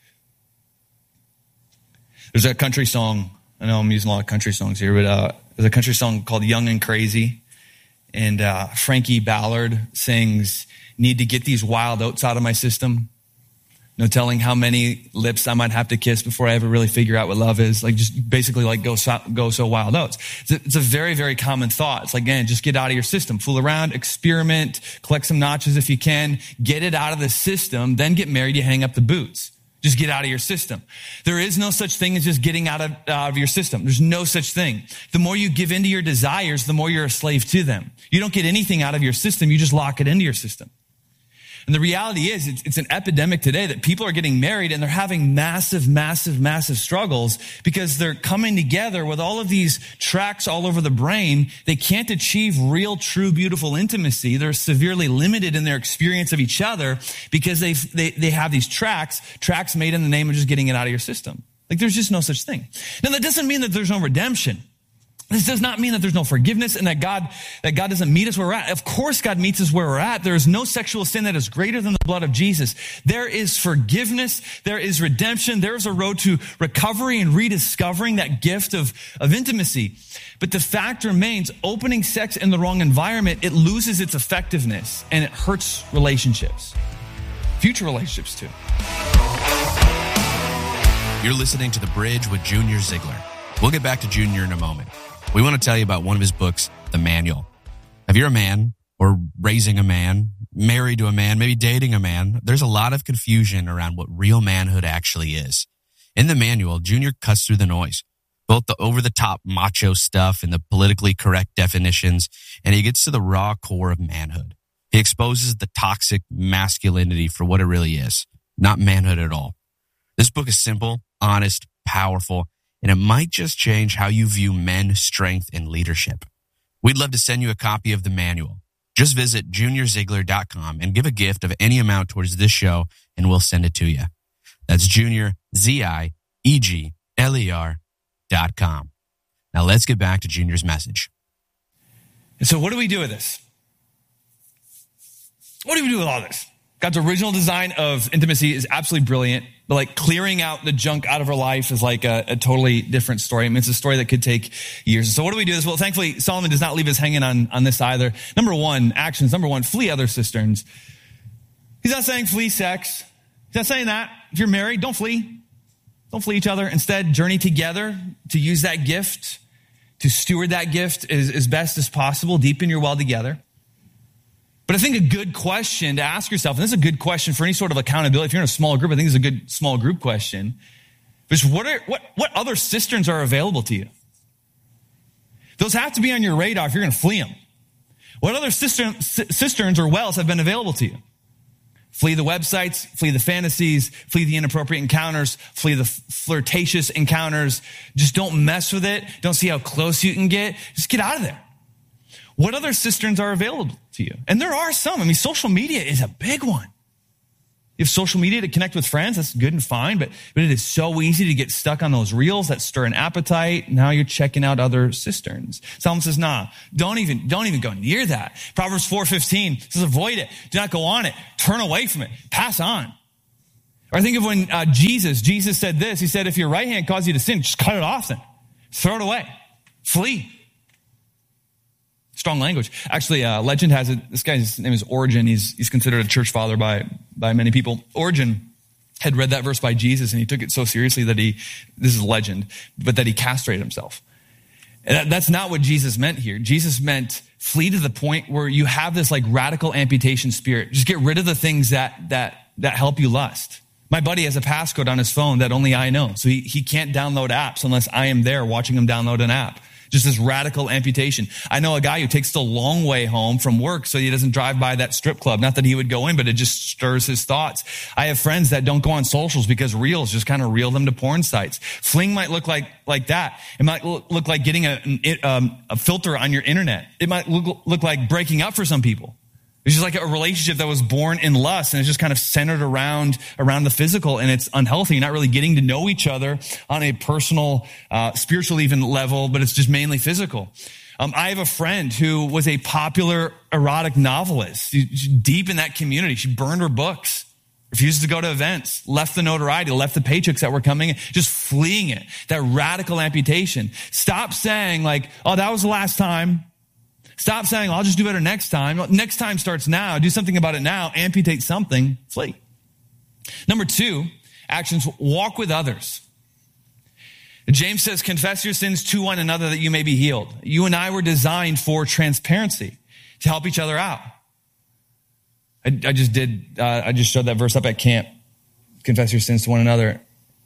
There's a country song. I know I'm using a lot of country songs here, but there's a country song called Young and Crazy. And Frankie Ballard sings, need to get these wild oats out of my system. No telling how many lips I might have to kiss before I ever really figure out what love is. Like, just basically like go so wild oats. It's a very, very common thought. It's like, again, just get out of your system. Fool around, experiment, collect some notches if you can. Get it out of the system, then get married, you hang up the boots. Just get out of your system. There is no such thing as just getting out of your system. There's no such thing. The more you give into your desires, the more you're a slave to them. You don't get anything out of your system. You just lock it into your system. And the reality is, it's an epidemic today that people are getting married and they're having massive, massive, massive struggles because they're coming together with all of these tracks all over the brain. They can't achieve real, true, beautiful intimacy. They're severely limited in their experience of each other because they have these tracks made in the name of just getting it out of your system. Like, there's just no such thing. Now, that doesn't mean that there's no redemption. This does not mean that there's no forgiveness and that God doesn't meet us where we're at. Of course, God meets us where we're at. There is no sexual sin that is greater than the blood of Jesus. There is forgiveness. There is redemption. There is a road to recovery and rediscovering that gift of intimacy. But the fact remains, opening sex in the wrong environment, it loses its effectiveness and it hurts relationships. Future relationships too. You're listening to The Bridge with Junior Ziegler. We'll get back to Junior in a moment. We want to tell you about one of his books, The Manual. If you're a man or raising a man, married to a man, maybe dating a man, there's a lot of confusion around what real manhood actually is. In The Manual, Junior cuts through the noise, both the over-the-top macho stuff and the politically correct definitions, and he gets to the raw core of manhood. He exposes the toxic masculinity for what it really is, not manhood at all. This book is simple, honest, powerful, and it might just change how you view men, strength, and leadership. We'd love to send you a copy of The Manual. Just visit juniorziegler.com and give a gift of any amount towards this show, and we'll send it to you. That's Junior, ZIEGLER.com. Now let's get back to Junior's message. And so what do we do with this? What do we do with all this? God's original design of intimacy is absolutely brilliant, but like clearing out the junk out of our life is like a totally different story. I mean, it's a story that could take years. So what do we do this? Well, thankfully, Solomon does not leave us hanging on this either. Number one, actions. Number one, flee other cisterns. He's not saying flee sex. He's not saying that. If you're married, don't flee. Don't flee each other. Instead, journey together to use that gift, to steward that gift as best as possible. Deepen your well together. But I think a good question to ask yourself, and this is a good question for any sort of accountability. If you're in a small group, I think it's a good small group question. Is what other cisterns are available to you? Those have to be on your radar if you're going to flee them. What other cisterns or wells have been available to you? Flee the websites, flee the fantasies, flee the inappropriate encounters, flee the flirtatious encounters. Just don't mess with it. Don't see how close you can get. Just get out of there. What other cisterns are available to you? And there are some. I mean, social media is a big one. You have social media to connect with friends, that's good and fine, but it is so easy to get stuck on those reels that stir an appetite. Now you're checking out other cisterns. Solomon says, nah, don't even go near that. Proverbs 4:15 says, avoid it. Do not go on it. Turn away from it. Pass on. Or I think of when Jesus said this. He said, if your right hand causes you to sin, just cut it off then. Throw it away. Flee. Strong language. Actually, legend has it. This guy's name is Origen. He's considered a church father by many people. Origen had read that verse by Jesus, and he took it so seriously that this is legend, but that he castrated himself. And that's not what Jesus meant here. Jesus meant flee to the point where you have this like radical amputation spirit. Just get rid of the things that help you lust. My buddy has a passcode on his phone that only I know, so he can't download apps unless I am there watching him download an app. Just this radical amputation. I know a guy who takes the long way home from work so he doesn't drive by that strip club. Not that he would go in, but it just stirs his thoughts. I have friends that don't go on socials because reels just kind of reel them to porn sites. Fling might look like that. It might look like getting a filter on your internet. It might look like breaking up for some people. It's just like a relationship that was born in lust, and it's just kind of centered around the physical, and it's unhealthy. You're not really getting to know each other on a personal, spiritual even level, but it's just mainly physical. I have a friend who was a popular erotic novelist. She's deep in that community. She burned her books, refused to go to events, left the notoriety, left the paychecks that were coming in, just fleeing it. That radical amputation. Stop saying like, oh, that was the last time. Stop saying, I'll just do better next time. Next time starts now. Do something about it now. Amputate something. Flee. Number 2, actions, walk with others. James says, confess your sins to one another that you may be healed. You and I were designed for transparency, to help each other out. I just showed that verse up at camp. Confess your sins to one another.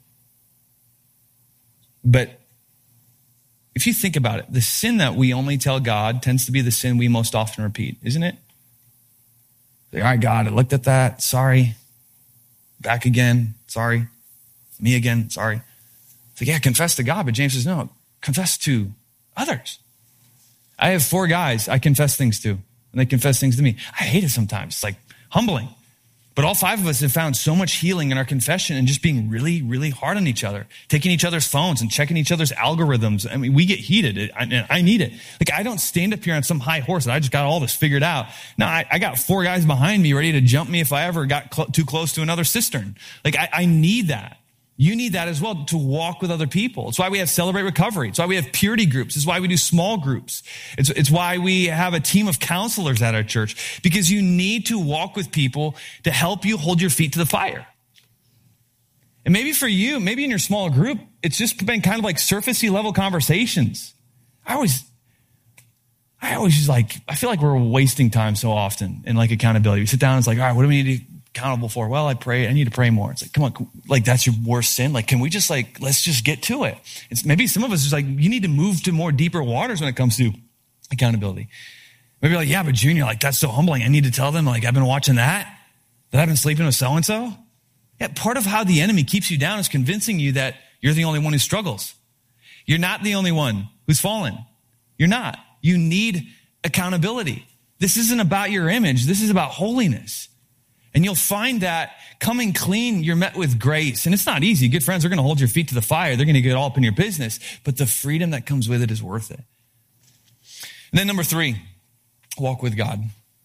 But if you think about it, the sin that we only tell God tends to be the sin we most often repeat, isn't it? Like, all right, God, I looked at that. Sorry. Back again. Sorry. Me again. Sorry. It's like, yeah, confess to God. But James says, no, confess to others. I have 4 guys I confess things to, and they confess things to me. I hate it sometimes. It's like humbling. But all 5 of us have found so much healing in our confession and just being really, really hard on each other, taking each other's phones and checking each other's algorithms. I mean, we get heated. I need it. Like, I don't stand up here on some high horse and I just got all this figured out. No, I got 4 guys behind me ready to jump me if I ever got too close to another cistern. Like, I need that. You need that as well to walk with other people. It's why we have Celebrate Recovery. It's why we have purity groups. It's why we do small groups. It's why we have a team of counselors at our church, because you need to walk with people to help you hold your feet to the fire. And maybe for you, maybe in your small group, it's just been kind of like surfacey level conversations. I always like, I feel like we're wasting time so often in like accountability. We sit down and it's like, all right, what do we need to accountable for? Well, I need to pray more. It's like, come on, like that's your worst sin. Like, can we just like, let's just get to it. It's maybe some of us is like, you need to move to more deeper waters when it comes to accountability. Maybe like, yeah, but Junior, like that's so humbling. I need to tell them like, I've been watching that I've been sleeping with so-and-so. Yeah. Part of how the enemy keeps you down is convincing you that you're the only one who struggles. You're not the only one who's fallen. You're not. You need accountability. This isn't about your image. This is about holiness. And you'll find that coming clean, you're met with grace. And it's not easy. Good friends are going to hold your feet to the fire. They're going to get all up in your business. But the freedom that comes with it is worth it. And then number 3, walk with God.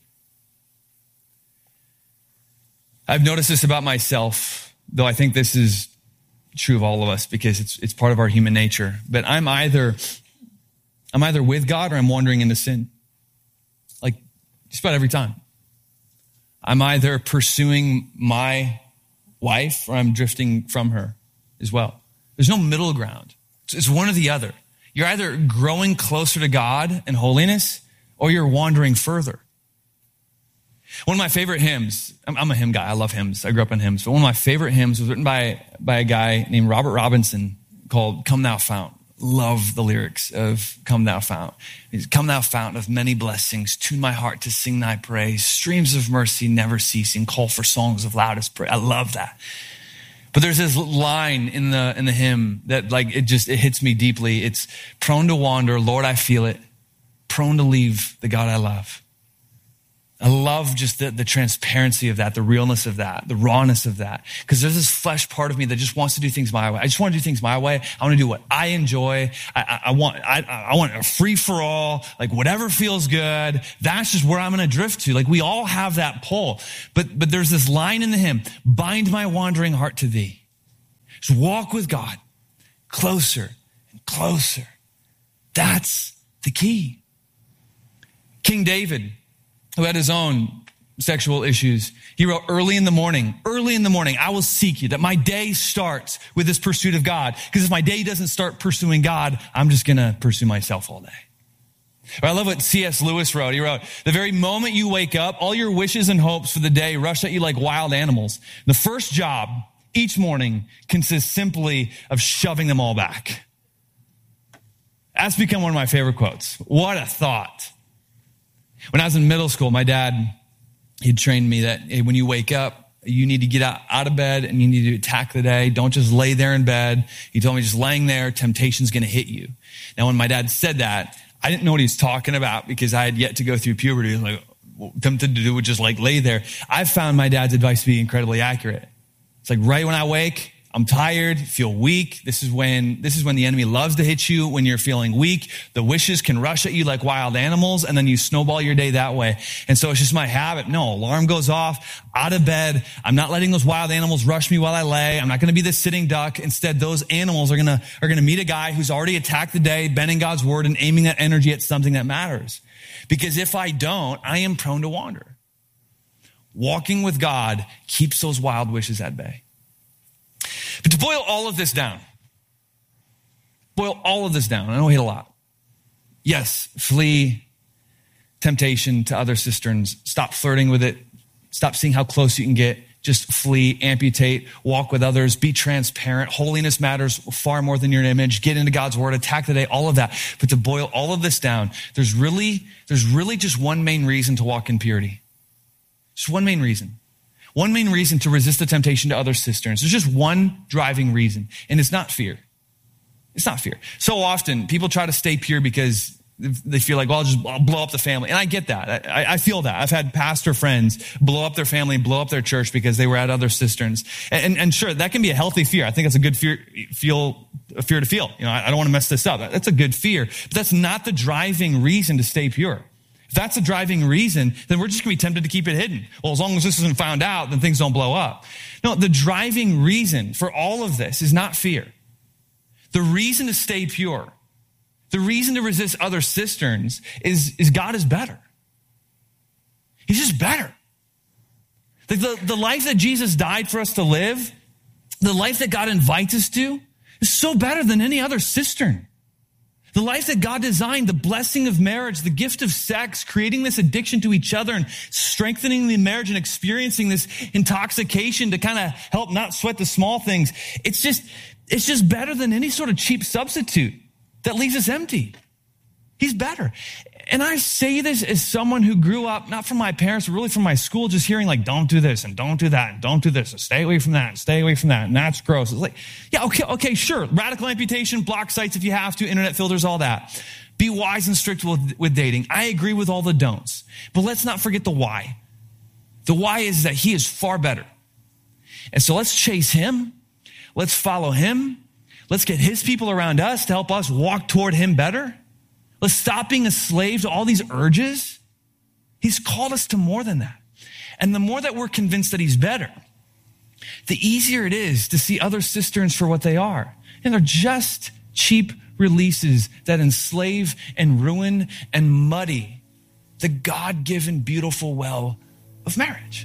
I've noticed this about myself, though I think this is true of all of us because it's part of our human nature. But I'm either with God or I'm wandering into sin. Like just about every time. I'm either pursuing my wife or I'm drifting from her as well. There's no middle ground. It's one or the other. You're either growing closer to God and holiness or you're wandering further. One of my favorite hymns, I'm a hymn guy. I love hymns. I grew up in hymns. But one of my favorite hymns was written by a guy named Robert Robinson called Come Thou Fount. love the lyrics of Come Thou Fount. Come Thou Fount of many blessings, tune my heart to sing thy praise. Streams of mercy never ceasing, call for songs of loudest praise. I love that. But there's this line in the hymn that it hits me deeply. It's prone to wander, Lord, I feel it. Prone to leave the God I love. I love just the transparency of that, the realness of that, the rawness of that. Because there's this flesh part of me that just wants to do things my way. I just want to do things my way. I want to do what I enjoy. I want a free for all, like whatever feels good. That's just where I'm going to drift to. Like we all have that pull. But there's this line in the hymn, bind my wandering heart to thee. Just walk with God closer and closer. That's the key. King David, who had his own sexual issues, he wrote, early in the morning, I will seek you, that my day starts with this pursuit of God. Because if my day doesn't start pursuing God, I'm just going to pursue myself all day. I love what C.S. Lewis wrote. He wrote, the very moment you wake up, all your wishes and hopes for the day rush at you like wild animals. The first job each morning consists simply of shoving them all back. That's become one of my favorite quotes. What a thought. When I was in middle school, my dad, he'd trained me that hey, when you wake up, you need to get out of bed and you need to attack the day. Don't just lay there in bed. He told me just laying there, temptation's going to hit you. Now, when my dad said that, I didn't know what he was talking about because I had yet to go through puberty. I was like, tempted to do would just like lay there. I found my dad's advice to be incredibly accurate. It's like right when I wake, I'm tired, feel weak. This is when the enemy loves to hit you when you're feeling weak. The wishes can rush at you like wild animals, and then you snowball your day that way. And so it's just my habit. No, alarm goes off, out of bed. I'm not letting those wild animals rush me while I lay. I'm not going to be the sitting duck. Instead, those animals are going to meet a guy who's already attacked the day, bending God's word and aiming that energy at something that matters. Because if I don't, I am prone to wander. Walking with God keeps those wild wishes at bay. But to boil all of this down, I know we hit a lot. Yes, flee temptation to other cisterns. Stop flirting with it. Stop seeing how close you can get. Just flee, amputate, walk with others, be transparent. Holiness matters far more than your image. Get into God's word, attack the day, all of that. But to boil all of this down, there's really just one main reason to walk in purity. Just one main reason. One main reason to resist the temptation to other cisterns. There's just one driving reason, and it's not fear. It's not fear. So often, people try to stay pure because they feel like, well, I'll blow up the family. And I get that. I feel that. I've had pastor friends blow up their family, blow up their church because they were at other cisterns. And sure, that can be a healthy fear. I think it's a good fear to feel. You know, I don't want to mess this up. That's a good fear. But that's not the driving reason to stay pure. If that's a driving reason, then we're just going to be tempted to keep it hidden. Well, as long as this isn't found out, then things don't blow up. No, the driving reason for all of this is not fear. The reason to stay pure, the reason to resist other cisterns is God is better. He's just better. The life that Jesus died for us to live, the life that God invites us to, is so better than any other cistern. The life that God designed, the blessing of marriage, the gift of sex, creating this addiction to each other and strengthening the marriage and experiencing this intoxication to kind of help not sweat the small things. It's just better than any sort of cheap substitute that leaves us empty. He's better. And I say this as someone who grew up, not from my parents, but really from my school, just hearing like, don't do this and don't do that and don't do this and stay away from that and stay away from that. And that's gross. It's like, yeah, okay, sure. Radical amputation, block sites if you have to, internet filters, all that. Be wise and strict with dating. I agree with all the don'ts, but let's not forget the why. The why is that he is far better. And so let's chase him. Let's follow him. Let's get his people around us to help us walk toward him better. Let's stop being a slave to all these urges. He's called us to more than that. And the more that we're convinced that he's better, the easier it is to see other cisterns for what they are. And they're just cheap releases that enslave and ruin and muddy the God-given beautiful well of marriage.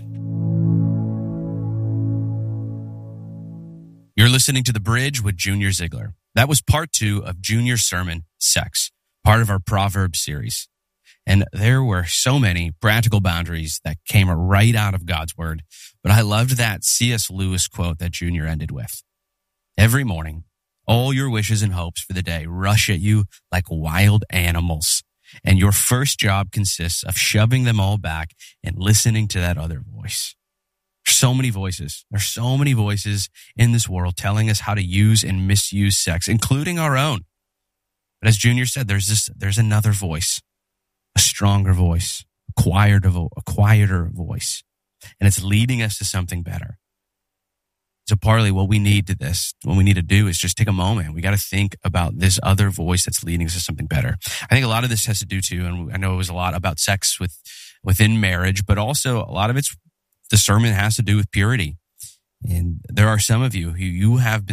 You're listening to The Bridge with Junior Ziegler. That was part 2 of Junior's sermon, Sex, part of our Proverbs series. And there were so many practical boundaries that came right out of God's word. But I loved that C.S. Lewis quote that Junior ended with. Every morning, All your wishes and hopes for the day rush at you like wild animals. And your first job consists of shoving them all back and listening to that other voice. There's so many voices. There's so many voices in this world telling us how to use and misuse sex, including our own. But as Junior said, there's another voice, a stronger voice, a quieter voice. And it's leading us to something better. So partly what we need to do is just take a moment. We got to think about this other voice that's leading us to something better. I think a lot of this has to do too, and I know it was a lot about sex within marriage, but also a lot of the sermon has to do with purity. And there are some of you who you have been